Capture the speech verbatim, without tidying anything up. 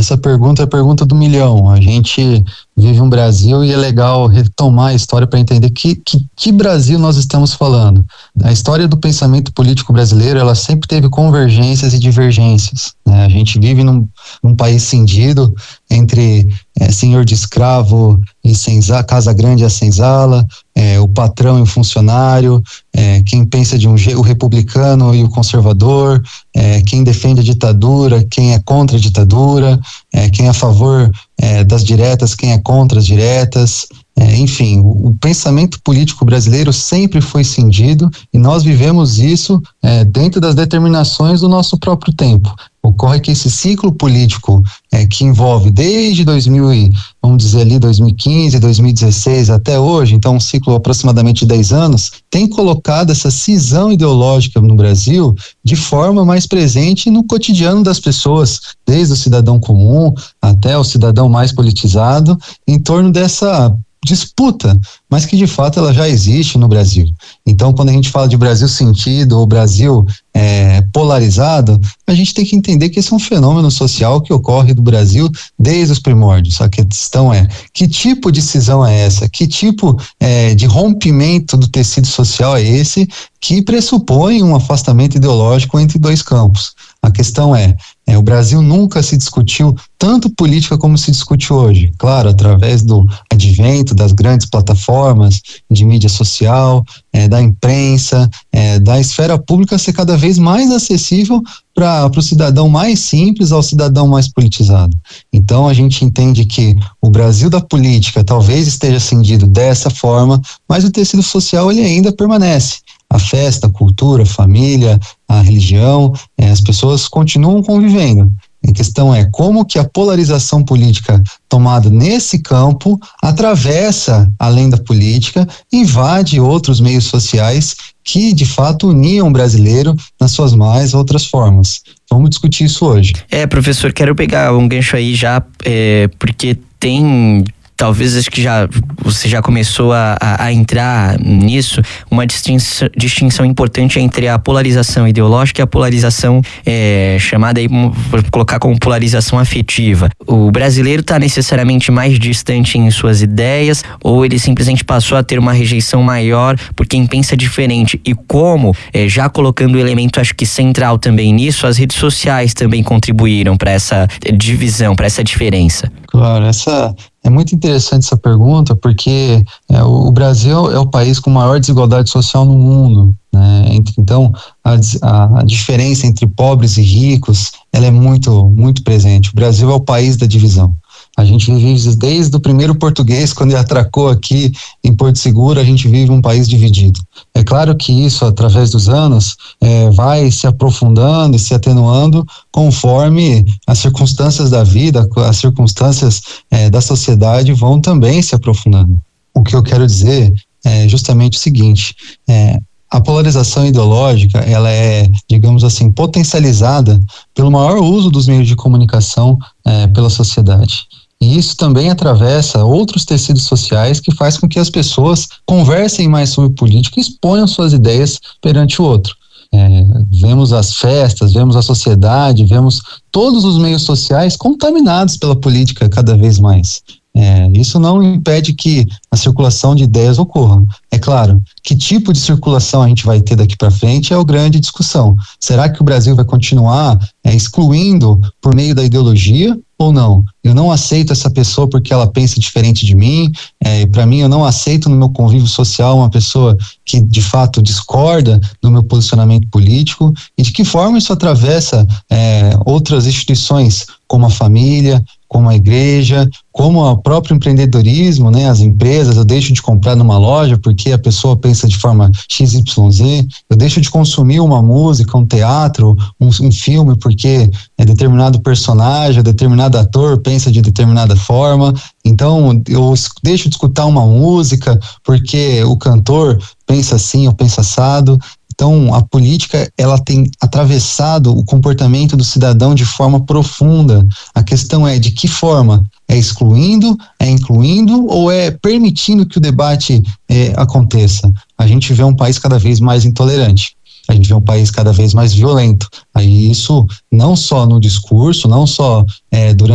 Essa pergunta é a pergunta do milhão. A gente vive um Brasil e é legal retomar a história para entender que, que, que Brasil nós estamos falando. A história do pensamento político brasileiro, ela sempre teve convergências e divergências, né? A gente vive num, num país cindido entre é, senhor de escravo e senzala, casa grande e a senzala, é, o patrão e o funcionário, é, quem pensa de um jeito, o republicano e o conservador, é, quem defende a ditadura, quem é contra a ditadura, é, quem é a favor é, das diretas, quem é contra as diretas. É, enfim, o, o pensamento político brasileiro sempre foi cindido e nós vivemos isso é, dentro das determinações do nosso próprio tempo. Ocorre que esse ciclo político é, que envolve desde dois mil e, vamos dizer ali, dois mil e quinze, dois mil e dezesseis até hoje, então um ciclo aproximadamente de dez anos, tem colocado essa cisão ideológica no Brasil de forma mais presente no cotidiano das pessoas, desde o cidadão comum até o cidadão mais politizado, em torno dessa disputa, mas que de fato ela já existe no Brasil. Então, quando a gente fala de Brasil sentido ou Brasil é, polarizado, a gente tem que entender que esse é um fenômeno social que ocorre do Brasil desde os primórdios. A questão é, que tipo de cisão é essa? Que tipo é, de rompimento do tecido social é esse que pressupõe um afastamento ideológico entre dois campos? A questão é, é, o Brasil nunca se discutiu tanto política como se discute hoje. Claro, através do advento das grandes plataformas de mídia social, é, da imprensa, é, da esfera pública ser cada vez mais acessível para o cidadão mais simples ao cidadão mais politizado. Então a gente entende que o Brasil da política talvez esteja cindido dessa forma, mas o tecido social ele ainda permanece. A festa, a cultura, a família, a religião, eh, as pessoas continuam convivendo. A questão é como que a polarização política tomada nesse campo atravessa, além da política, invade outros meios sociais que, de fato, uniam o brasileiro nas suas mais outras formas. Vamos discutir isso hoje. É, professor, quero pegar um gancho aí já, é, porque tem... Talvez acho que já, você já começou a, a, a entrar nisso, uma distinção, distinção importante entre a polarização ideológica e a polarização é, chamada aí, vou colocar como polarização afetiva. O brasileiro está necessariamente mais distante em suas ideias ou ele simplesmente passou a ter uma rejeição maior por quem pensa diferente? E como, é, já colocando o elemento acho que central também nisso, as redes sociais também contribuíram para essa divisão, para essa diferença? Claro, essa... É muito interessante essa pergunta porque é, o Brasil é o país com maior desigualdade social no mundo, né? Então a, a, a diferença entre pobres e ricos ela é muito, muito presente. O Brasil é o país da divisão. A gente vive desde o primeiro português, quando ele atracou aqui em Porto Seguro, a gente vive um país dividido. É claro que isso, através dos anos, é, vai se aprofundando e se atenuando conforme as circunstâncias da vida, as circunstâncias é, da sociedade vão também se aprofundando. O que eu quero dizer é justamente o seguinte, é, a polarização ideológica, ela é, digamos assim, potencializada pelo maior uso dos meios de comunicação é, pela sociedade. E isso também atravessa outros tecidos sociais que faz com que as pessoas conversem mais sobre política e exponham suas ideias perante o outro. É, vemos as festas, vemos a sociedade, vemos todos os meios sociais contaminados pela política cada vez mais. É, isso não impede que a circulação de ideias ocorra. É claro, que tipo de circulação a gente vai ter daqui para frente é a grande discussão. Será que o Brasil vai continuar é, excluindo por meio da ideologia ou não? Eu não aceito essa pessoa porque ela pensa diferente de mim, é, para mim eu não aceito no meu convívio social uma pessoa que de fato discorda do meu posicionamento político, e de que forma isso atravessa é, outras instituições como a família, como a igreja, como o próprio empreendedorismo, né? As empresas, eu deixo de comprar numa loja porque a pessoa pensa de forma X Y Z, eu deixo de consumir uma música, um teatro, um, um filme porque é determinado personagem, determinado ator pensa de determinada forma. Então eu deixo de escutar uma música porque o cantor pensa assim ou pensa assado. Então, a política, ela tem atravessado o comportamento do cidadão de forma profunda. A questão é de que forma? É excluindo, é incluindo ou é permitindo que o debate é, aconteça? A gente vê um país cada vez mais intolerante. A gente vê um país cada vez mais violento. Aí isso não só no discurso, não só é, durante